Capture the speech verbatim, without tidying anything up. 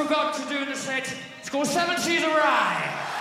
forgot to do the set. It's called Seven Seas of Rye.